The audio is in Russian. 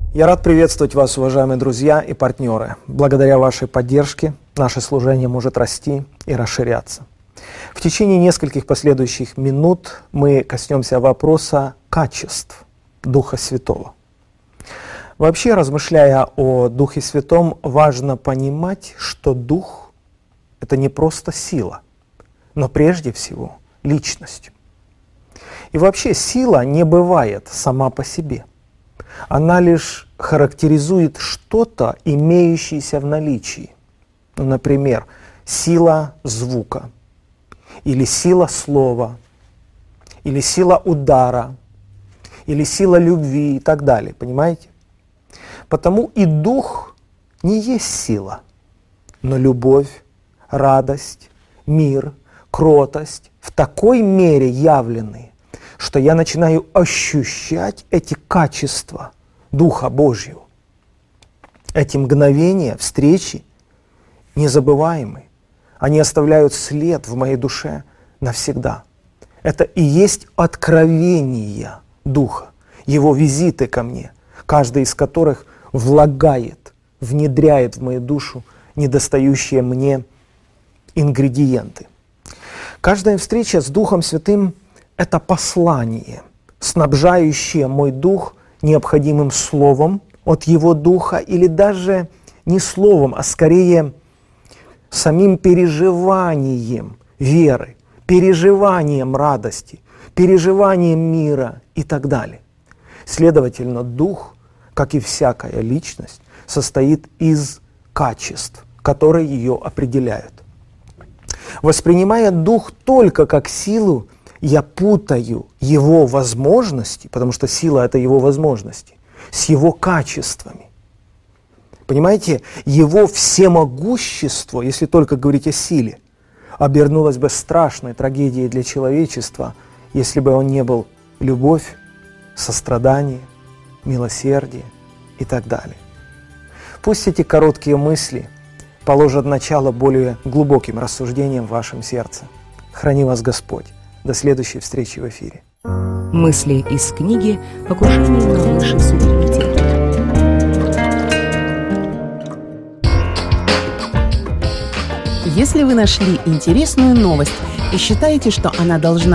Я рад приветствовать вас, уважаемые друзья и партнеры. Благодаря вашей поддержке наше служение может расти и расширяться. В течение нескольких последующих минут мы коснемся вопроса качеств Духа Святого. Вообще, размышляя о Духе Святом, важно понимать, что Дух – это не просто сила, но прежде всего личность. И вообще сила не бывает сама по себе. Она лишь характеризует что-то, имеющееся в наличии. Например, сила звука, или сила слова, или сила удара, или сила любви и так далее. Понимаете? Потому и Дух не есть сила, но любовь, радость, мир, кротость в такой мере явлены, что я начинаю ощущать эти качества Духа Божьего. Эти мгновения встречи незабываемы. Они оставляют след в моей душе навсегда. Это и есть откровение Духа, Его визиты ко мне, каждый из которых влагает, внедряет в мою душу недостающие мне ингредиенты. Каждая встреча с Духом Святым – это послание, снабжающее мой дух необходимым словом от Его Духа, или даже не словом, а скорее самим переживанием веры, переживанием радости, переживанием мира и так далее. Следовательно, Дух, как и всякая личность, состоит из качеств, которые ее определяют. Воспринимая Дух только как силу, я путаю Его возможности, потому что сила – это Его возможности, с Его качествами. Понимаете, Его всемогущество, если только говорить о силе, обернулось бы страшной трагедией для человечества, если бы Он не был любовь, сострадание, милосердие и так далее. Пусть эти короткие мысли положат начало более глубоким рассуждениям в вашем сердце. Храни вас Господь. До следующей встречи в эфире. Мысли из книги «Покушение на высший суверенитет». Если вы нашли интересную новость и считаете, что она должна